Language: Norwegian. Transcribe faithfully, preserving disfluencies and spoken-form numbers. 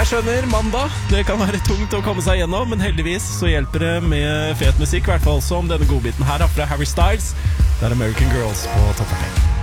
Jeg skjønner, mandag, det kan være tungt å komme seg gjennom, men heldigvis så hjelper det med fet musikk, i hvert fall som denne godbiten her fra Harry Styles. Det er American Girls på Topp førti.